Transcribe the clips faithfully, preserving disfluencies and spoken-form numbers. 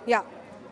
Yeah.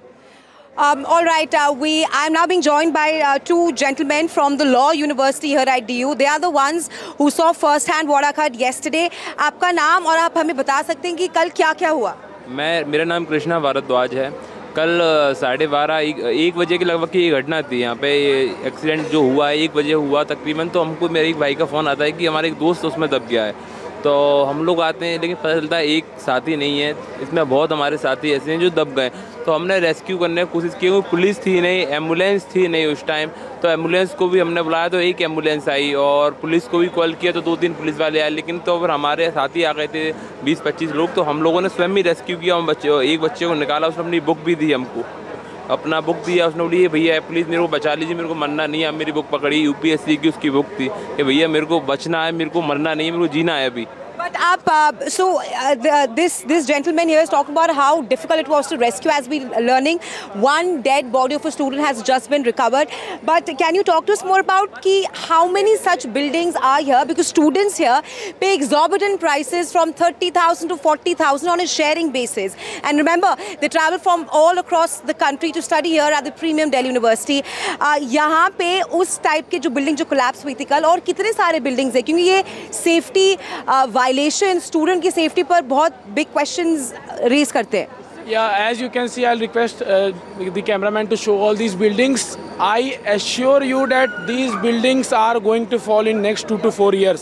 Um, all right, uh, we. I'm now being joined by uh, two gentlemen from the Law University here at D U. They are the ones who saw first-hand what occurred yesterday. आपका नाम और आप हमें बता सकते हैं कि कल क्या-क्या हुआ? मैं मेरा नाम कृष्णा भारद्वाज है। कल साढ़े बारह एक, एक बजे के लगभग की ये घटना थी। यहाँ पे एक्सीडेंट जो हुआ है एक बजे हुआ तकरीबन। तो हमको मेरे एक भाई का फ़ोन आता है कि हमारे एक दोस्त उसमें दब गया है। तो हम लोग आते हैं, लेकिन पता चलता है एक साथी नहीं है, इसमें बहुत हमारे साथी ऐसे हैं जो दब गए। तो हमने रेस्क्यू करने की कोशिश की, पुलिस थी नहीं, एम्बुलेंस थी नहीं उस टाइम। तो एम्बुलेंस को भी हमने बुलाया तो एक एम्बुलेंस आई, और पुलिस को भी कॉल किया तो दो तीन पुलिस वाले आए। लेकिन तो फिर हमारे साथी आ गए थे बीस पच्चीस लोग। तो हम लोगों ने स्वयं ही रेस्क्यू किया। हम बच्चे एक बच्चे को निकाला, उसने अपनी बुक भी दी हमको, अपना बुक दिया। उसने बोली भैया प्लीज़ मेरे को बचा लीजिए, मेरे को मरना नहीं है। अब मेरी बुक पकड़ी, यूपीएससी की उसकी बुक थी कि भैया मेरे को बचना है, मेरे को मरना नहीं है, मेरे को जीना है अभी। But up, uh, so uh, the, this this gentleman here is talking about how difficult it was to rescue. As we learning, one dead body of a student has just been recovered. But can you talk to us more about ki how many such buildings are here? Because students here pay exorbitant prices from thirty thousand to forty thousand on a sharing basis. And remember, they travel from all across the country to study here at the Premium Delhi University. Uh, यहाँ पे उस type के जो building जो collapse हुई थी कल, और कितने सारे buildings हैं, क्योंकि ये safety uh, वायलेशन स्टूडेंट की सेफ्टी पर बहुत बिग क्वेश्चंस रेज करते हैं. Yeah, as you can see, I'll request uh, the cameraman to show all these buildings. I assure you that these buildings are going to fall in next two to four years.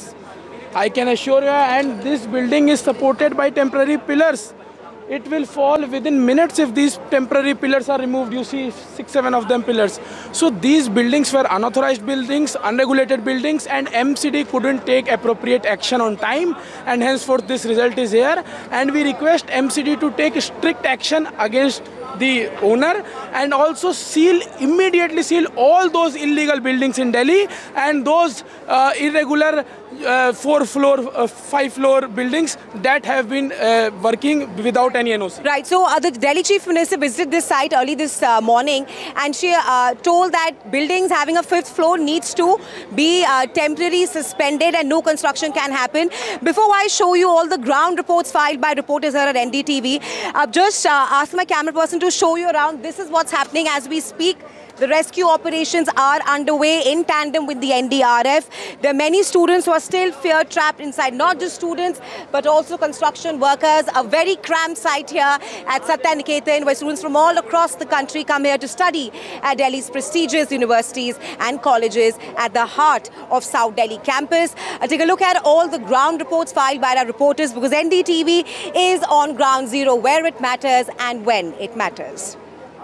I can assure you, and this building is supported by temporary pillars. It will fall within minutes if these temporary pillars are removed. You see six, seven of them pillars. So these buildings were unauthorized buildings, unregulated buildings, and M C D couldn't take appropriate action on time, and henceforth this result is here. And we request M C D to take strict action against the owner, and also seal, immediately seal all those illegal buildings in Delhi, and those uh, irregular uh, four floor, uh, five floor buildings that have been uh, working without any N O C. Right. So uh, the Delhi Chief Minister visited this site early this uh, morning, and she uh, told that buildings having a fifth floor needs to be uh, temporarily suspended and no construction can happen. Before I show you all the ground reports filed by reporters here at N D T V, I've just uh, asked my camera person to show you around. This is what's happening as we speak. The rescue operations are underway in tandem with the N D R F. There are many students who are still fear-trapped inside, not just students, but also construction workers. A very cramped site here at Satyaniketan, where students from all across the country come here to study at Delhi's prestigious universities and colleges at the heart of South Delhi campus. Uh, take a look at all the ground reports filed by our reporters, because N D T V is on ground zero, where it matters and when it matters.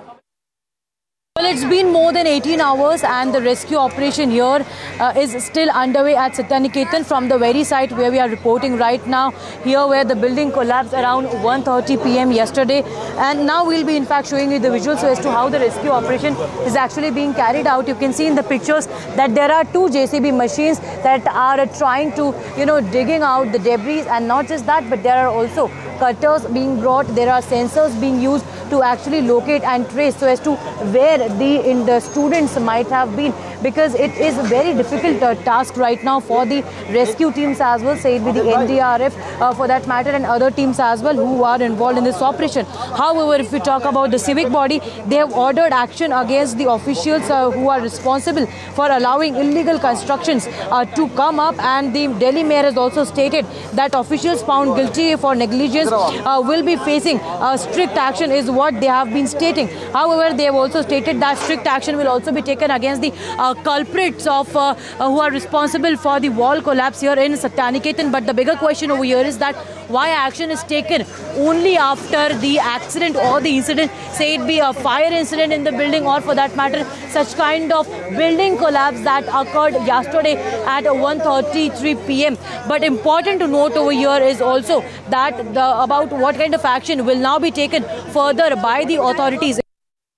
Well, it's been more than eighteen hours and the rescue operation here uh, is still underway at Satyaniketan, from the very site where we are reporting right now, here where the building collapsed around one thirty p m yesterday. And now we'll be in fact showing you the visuals as to how the rescue operation is actually being carried out. You can see in the pictures that there are two J C B machines that are trying to, you know, digging out the debris, and not just that, but there are also cutters being brought. There are sensors being used to actually locate and trace so as to where the in the students might have been, because it is a very difficult uh, task right now for the rescue teams as well, say it be the N D R F uh, for that matter, and other teams as well who are involved in this operation. However, if we talk about the civic body, they have ordered action against the officials uh, who are responsible for allowing illegal constructions uh, to come up, and the Delhi mayor has also stated that officials found guilty for negligence uh, will be facing uh, strict action, is what they have been stating. However, they have also stated that strict action will also be taken against the uh, culprits of uh, uh, who are responsible for the wall collapse here in Satyaniketan. But the bigger question over here is that why action is taken only after the accident or the incident, say it be a fire incident in the building, or for that matter such kind of building collapse that occurred yesterday at one thirty-three p m But important to note over here is also that the about what kind of action will now be taken further by the authorities.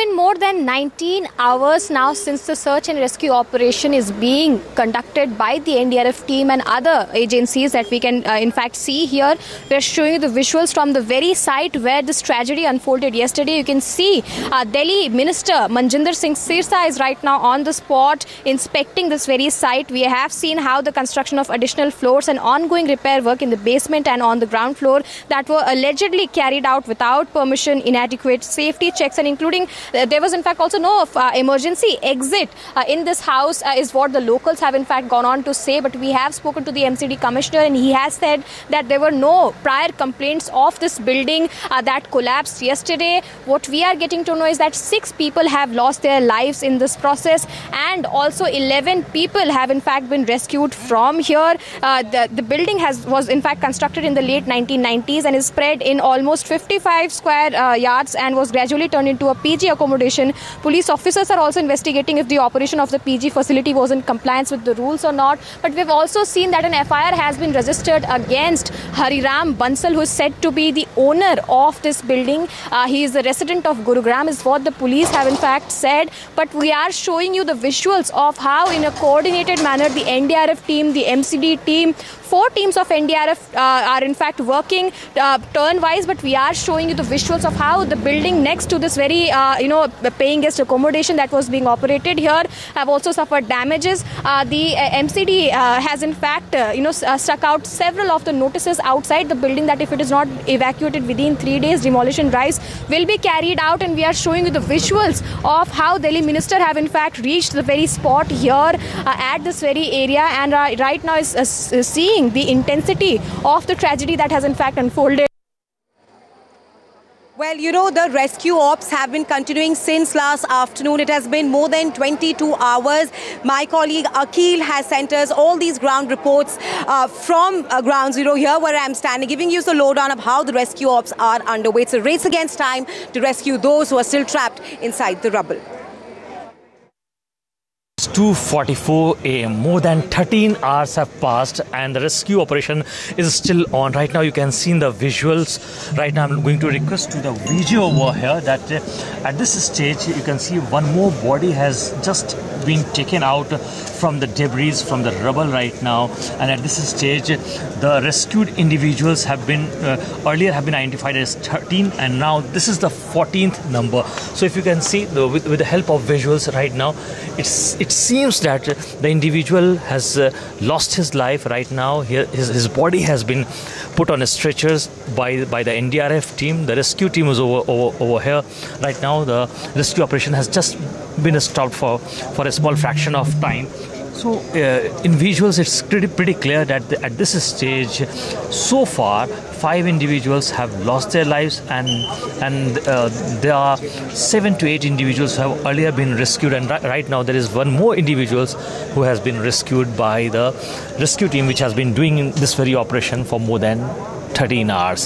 been more than nineteen hours now since the search and rescue operation is being conducted by the N D R F team and other agencies that we can uh, in fact see here. We're showing you the visuals from the very site where this tragedy unfolded yesterday. You can see uh, Delhi Minister Manjinder Singh Sirsa is right now on the spot inspecting this very site. We have seen how the construction of additional floors and ongoing repair work in the basement and on the ground floor that were allegedly carried out without permission, inadequate safety checks, and including uh, there was in fact also no uh, emergency exit uh, in this house uh, is what the locals have in fact gone on to say. But we have spoken to the M C D commissioner and he has said that there were no prior complaints of this building uh, that collapsed yesterday. What we are getting to know is that six people have lost their lives in this process and also eleven people have in fact been rescued from here. Uh, the, the building has was in fact constructed in the late nineteen nineties and is spread in almost fifty-five square uh, yards and was gradually turned into a P G accommodation. Police officers are also investigating if the operation of the P G facility was in compliance with the rules or not. But we've also seen that an F I R has been registered against Hariram Bansal, who is said to be the owner of this building. Uh, he is a resident of Gurugram is what the police have in fact said. But we are showing you the visuals of how in a coordinated manner the N D R F team, the M C D team, four teams of N D R F uh, are in fact working uh, turn-wise, but we are showing you the visuals of how the building next to this very, uh, you know, paying guest accommodation that was being operated here have also suffered damages. Uh, the uh, M C D uh, has in fact, uh, you know, uh, stuck out several of the notices outside the building that if it is not evacuated within three days, demolition drives will be carried out. And we are showing you the visuals of how Delhi Minister have in fact reached the very spot here uh, at this very area and uh, right now is, is, is seeing the intensity of the tragedy that has in fact unfolded. Well, you know, the rescue ops have been continuing since last afternoon. It has been more than twenty-two hours. My colleague Akhil has sent us all these ground reports uh, from uh, Ground Zero here where I'm standing, giving you the lowdown of how the rescue ops are underway. It's a race against time to rescue those who are still trapped inside the rubble. two forty-four a m More than thirteen hours have passed and the rescue operation is still on. Right now you can see in the visuals. Right now I'm going to request to the video over here that uh, at this stage you can see one more body has just been taken out from the debris, from the rubble right now. And at this stage the rescued individuals have been uh, earlier have been identified as thirteen and now this is the fourteenth number. So if you can see the, with, with the help of visuals right now, it's it's seems that the individual has uh, lost his life right now. He, his, his body has been put on stretchers by by the N D R F team. The rescue team is over, over, over here. Right now the rescue operation has just been stopped for, for a small fraction of time. So uh, in visuals it's pretty, pretty clear that the, at this stage so far five individuals have lost their lives and and uh, there are seven to eight individuals who have earlier been rescued, and right, right now there is one more individuals who has been rescued by the rescue team which has been doing this very operation for more than thirteen hours.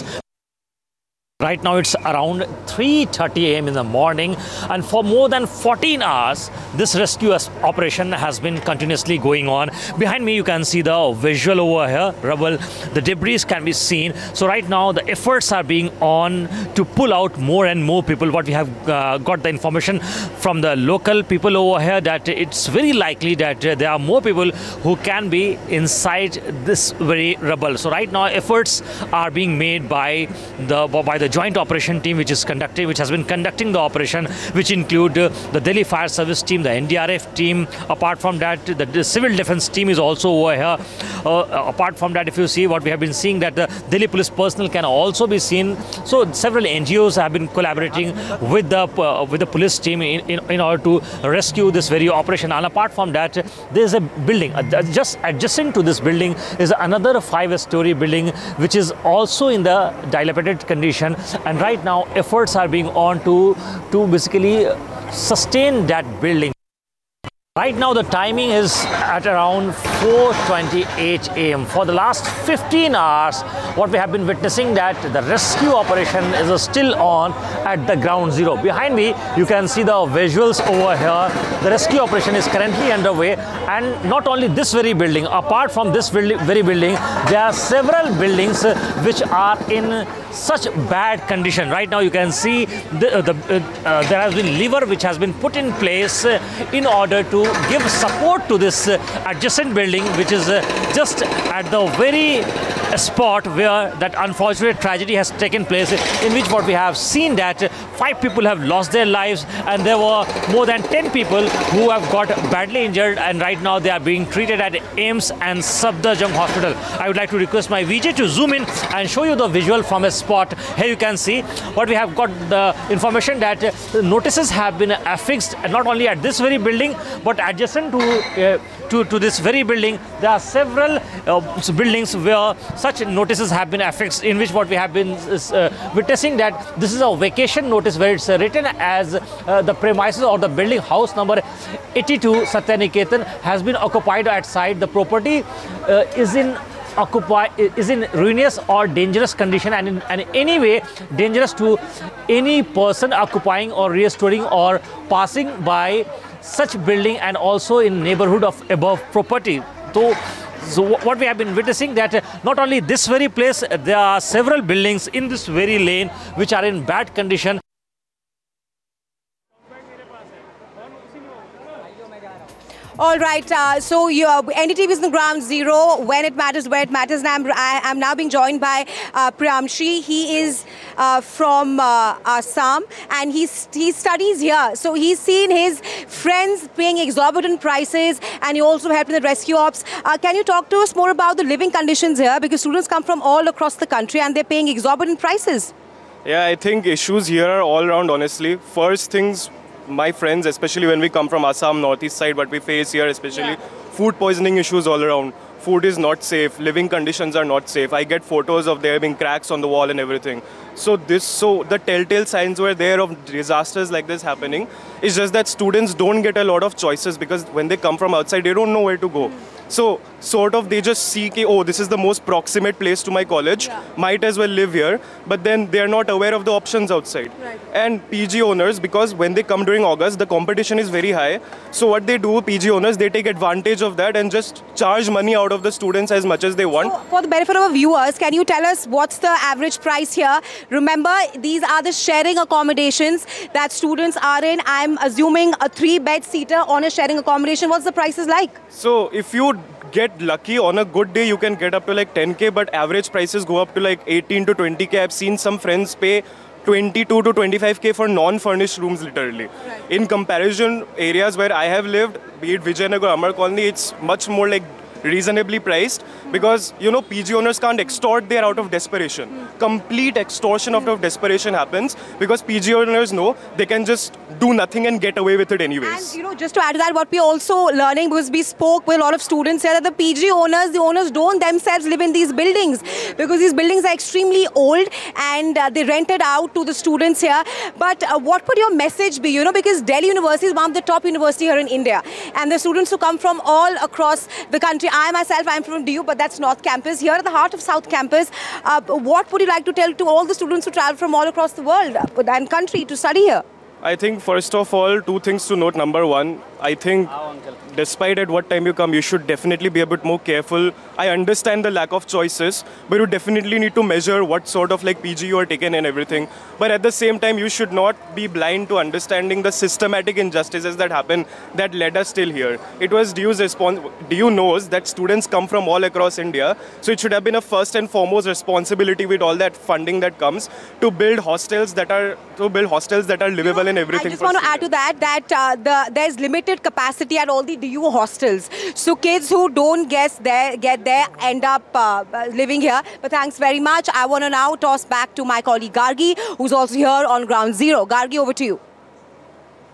Right now it's around three thirty a m in the morning and for more than fourteen hours this rescue operation has been continuously going on. Behind me you can see the visual over here, rubble, the debris can be seen. So right now the efforts are being on to pull out more and more people. What we have uh, got the information from the local people over here that it's very likely that uh, there are more people who can be inside this very rubble. So right now efforts are being made by the by the The joint operation team which is conducting, which has been conducting the operation, which include uh, the Delhi Fire Service team, the N D R F team. Apart from that, the, the Civil Defence team is also over here. Uh, apart from that, if you see what we have been seeing, that the Delhi Police personnel can also be seen. So several N G Os have been collaborating with the uh, with the police team in, in, in order to rescue this very operation. And apart from that, there is a building uh, just adjacent to this building is another five-story building which is also in the dilapidated condition. And right now efforts are being on to to basically sustain that building. Right now the timing is at around four twenty-eight a m For the last fifteen hours, what we have been witnessing that the rescue operation is still on at the ground zero. Behind me, you can see the visuals over here. The rescue operation is currently underway, and not only this very building, apart from this very building, there are several buildings which are in such bad condition. Right now you can see the, the, uh, there has been lever which has been put in place uh, in order to give support to this uh, adjacent building, which is uh, just at the very spot where that unfortunate tragedy has taken place, in which what we have seen that five people have lost their lives and there were more than ten people who have got badly injured, and right now they are being treated at AIIMS and Safdarjung Hospital. I would like to request my V J to zoom in and show you the visual from a spot. Here you can see what we have got the information that uh, notices have been affixed not only at this very building but adjacent to uh, To, to this very building. There are several uh, buildings where such notices have been affixed, in which what we have been uh, witnessing that this is a vacation notice where it's uh, written as uh, the premises or the building house number eighty-two Satyaniketan has been occupied at site. The property uh, is in occupy is in ruinous or dangerous condition, and in, and in any way dangerous to any person occupying or restoring or passing by such building, and also in neighborhood of above property. So, so what we have been witnessing that uh, not only this very place, uh, there are several buildings in this very lane which are in bad condition. All right, uh, so your N D T V is on ground zero when it matters, where it matters. And I'm, I, I'm now being joined by uh, Priyanshi. He is uh, from uh, Assam and he's, he studies here. So he's seen his friends paying exorbitant prices, and he also helped in the rescue ops. Uh, can you talk to us more about the living conditions here? Because students come from all across the country and they're paying exorbitant prices. Yeah, I think issues here are all around, honestly. First things, my friends, especially when we come from Assam, northeast side, what we face here, especially yeah. food poisoning issues all around. Food is not safe, living conditions are not safe. I get photos of there being cracks on the wall and everything. So this, so the telltale signs were there of disasters like this happening. It's just that students don't get a lot of choices, because when they come from outside, they don't know where to go. So sort of they just see, oh, this is the most proximate place to my college, yeah. might as well live here, but then they are not aware of the options outside. Right. And P G owners, because when they come during August, the competition is very high. So what they do, P G owners, they take advantage of that and just charge money out of the students as much as they want. So for the benefit of our viewers, can you tell us what's the average price here? Remember, these are the sharing accommodations that students are in. I'm assuming a three-bed seater on a sharing accommodation. What's the prices like? So if you get lucky, on a good day you can get up to like ten K, but average prices go up to like eighteen to twenty K. I've seen some friends pay twenty-two to twenty-five K for non-furnished rooms, literally. Right. In comparison, areas where I have lived, be it Vijayanagar, Amar Colony, it's much more like reasonably priced, because you know P G owners can't extort there out of desperation. Mm. Complete extortion mm. out of desperation happens because P G owners know they can just do nothing and get away with it anyways. And you know, just to add to that, what we're also learning, because we spoke with a lot of students here, that the P G owners, the owners don't themselves live in these buildings, because these buildings are extremely old and uh, they rent it out to the students here. But uh, what would your message be? You know, because Delhi University is one of the top universities here in India, and the students who come from all across the country. I myself, I'm from D U, but that's North Campus. Here at the heart of South Campus, uh, what would you like to tell to all the students who travel from all across the world and country to study here? I think first of all, two things to note. Number one, I think despite at what time you come, you should definitely be a bit more careful. I understand the lack of choices, but you definitely need to measure what sort of like P G you are taken and everything. But at the same time, you should not be blind to understanding the systematic injustices that happen that led us till here. It was D U's response. D U knows that students come from all across India, so it should have been a first and foremost responsibility with all that funding that comes to build hostels that are to build hostels that are livable, you know, and everything. I just want to add to that that uh, the there's limited capacity at all the D U hostels. So kids who don't guess there, get there end up uh, living here. But thanks very much. I want to now toss back to my colleague Gargi, who's also here on Ground Zero. Gargi, over to you.